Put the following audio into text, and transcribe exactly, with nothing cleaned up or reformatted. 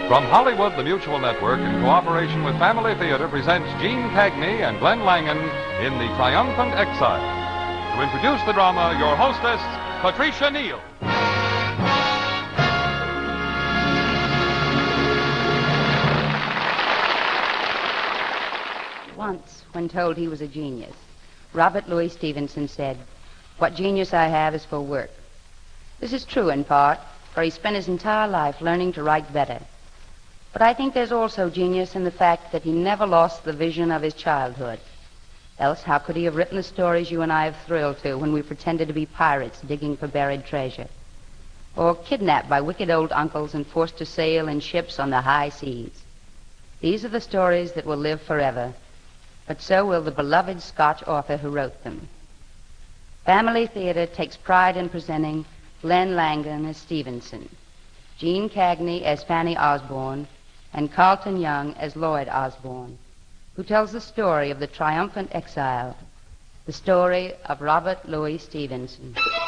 From Hollywood, the Mutual Network, in cooperation with Family Theater, presents Gene Cagney and Glenn Langan in The Triumphant Exile. To introduce the drama, your hostess, Patricia Neal. Once, when told he was a genius, Robert Louis Stevenson said, "What genius I have is for work." This is true in part, for he spent his entire life learning to write better. But I think there's also genius in the fact that he never lost the vision of his childhood. Else how could he have written the stories you and I have thrilled to when we pretended to be pirates digging for buried treasure? Or kidnapped by wicked old uncles and forced to sail in ships on the high seas. These are the stories that will live forever, but so will the beloved Scotch author who wrote them. Family Theater takes pride in presenting Glenn Langan as Stevenson, Gene Cagney as Fanny Osborne, and Carlton Young as Lloyd Osborne, who tells the story of the triumphant exile, the story of Robert Louis Stevenson.